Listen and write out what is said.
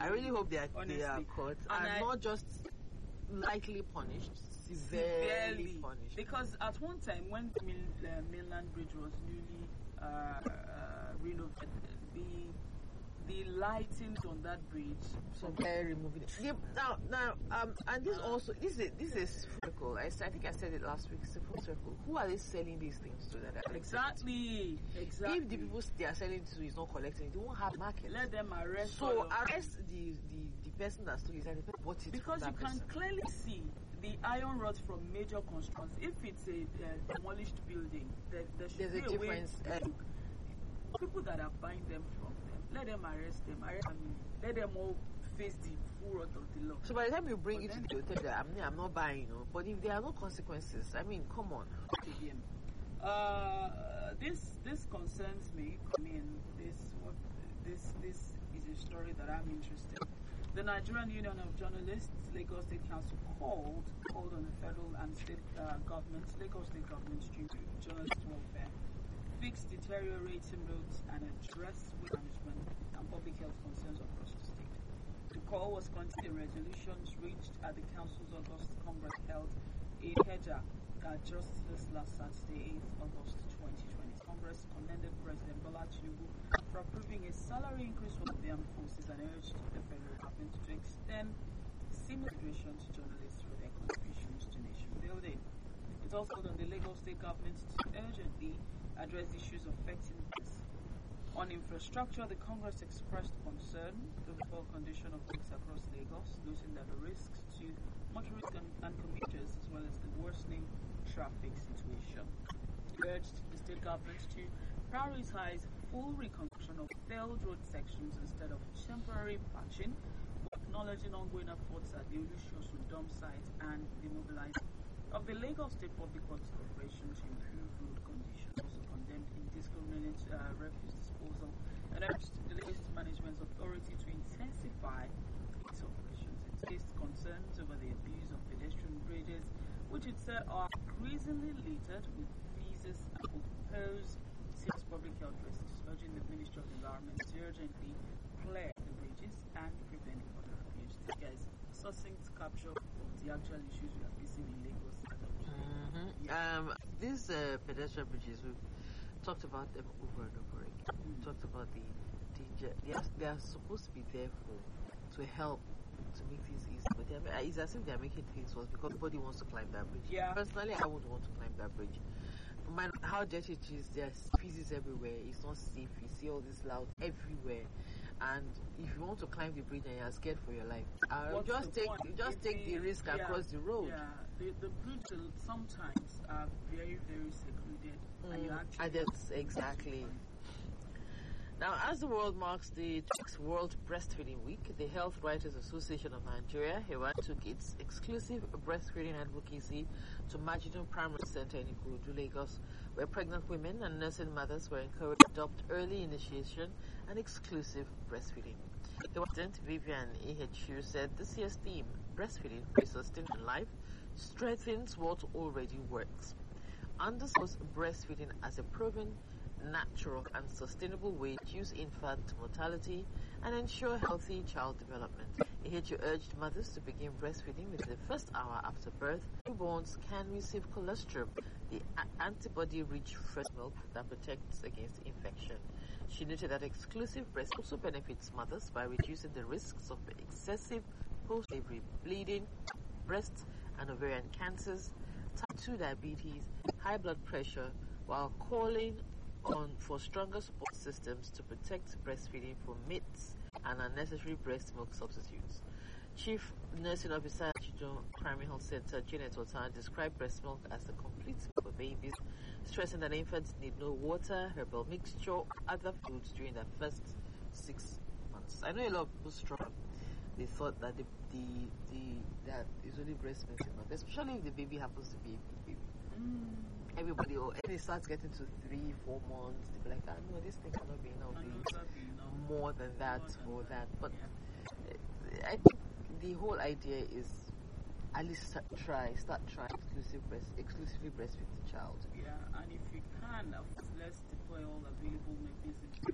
I really hope they are honestly. caught and not just lightly punished, severely punished. Because at one time, when the mainland bridge was newly renovated, the lightings on that bridge. So they're removing it. Now, and this also this is circle. I think I said it last week. It's a full circle. Who are they selling these things to? Exactly. If the people they are selling to is not collecting, they won't have market. Let them arrest. So arrest the person that stole it and what it. Because you can clearly see the iron rods from major constructions. If it's a demolished building, there's a difference. People that are buying them from them, let them arrest them. Let them all face the full wrath of the law. So by the time you bring it to the hotel, I'm not buying, But if there are no consequences, I mean, come on. This concerns me. I mean, this is a story that I'm interested in. The Nigerian Union of Journalists, Lagos State Council, called on the federal and state governments, Lagos State governments, to improve journalist welfare, fix deteriorating roads, and address waste management and public health concerns across the state. The call was contained in resolutions reached at the Council's August Congress held in Ikeja just this last Saturday, 8th August 2020. Congress commended President Bola Tinubu for approving a salary increase for the armed forces and urged the federal government to extend similar consideration to journalists for their contributions to nation building. It also called on the Lagos State government to urgently address issues affecting this. On infrastructure, the Congress expressed concern over the poor condition of roads across Lagos, noting that the risks to motorists and commuters, as well as the worsening traffic situation. It urged the state government to prioritize full reconstruction of failed road sections instead of temporary patching, acknowledging ongoing efforts at the Olusosun dump site and the mobilization of the Lagos State Public Works Corporation to improve road conditions. Also condemned indiscriminate refuse disposal and urged the Lagos Management Authority to intensify its operations. It raised concerns over the abuse of pedestrian bridges, which it said are increasingly littered with feces and would pose serious public health risks, urging the Ministry of Environment to urgently clear the bridges and prevent further abuse. This guys, succinct capture of the actual issues we are facing in Lagos. These pedestrian bridges, we've talked about them over and over again. We've talked about they are supposed to be there to help to make things easy, but it's as if they're making things worse because nobody wants to climb that bridge. Yeah. Personally, I wouldn't want to climb that bridge. No matter how dirty it is, there's pieces everywhere. It's not safe. You see all this loud everywhere. And if you want to climb the bridge and you're scared for your life, just take the risk across the road. Yeah, the bridges sometimes are very, very secluded. And that's exactly. Now, as the world marks the World Breastfeeding Week, the Health Writers Association of Nigeria, HEWA, took its exclusive breastfeeding advocacy to Majidun Primary Center in Ikorodu, Lagos, where pregnant women and nursing mothers were encouraged to adopt early initiation and exclusive breastfeeding. The president, Vivian Ihechu, said this year's theme, breastfeeding for a sustainable life, strengthens what already works, underscores breastfeeding as a proven, natural and sustainable way to reduce infant mortality and ensure healthy child development. Ihechu urged mothers to begin breastfeeding within the first hour after birth. Newborns can receive colostrum, the antibody-rich fresh milk that protects against infection. She noted that exclusive breast also benefits mothers by reducing the risks of excessive post-delivery bleeding, breast and ovarian cancers, type 2 diabetes, high blood pressure, while calling on for stronger support systems to protect breastfeeding from myths and unnecessary breast milk substitutes. Chief Nursing Officer at Majidun Primary Health Center, Janet Otan, described breast milk as the complete milk for babies, stressing that infants need no water, herbal mixture, or other foods during their first 6 months. I know a lot of people struggle. They thought that that is only breast milk, especially if the baby happens to be a big baby. Everybody, and it starts getting to 3-4 months, they'll be like, no, this thing cannot be enough. More than that for that. But I think the whole idea is at least start trying exclusively breastfeed the child. Yeah, and if you can, let's deploy all available mechanisms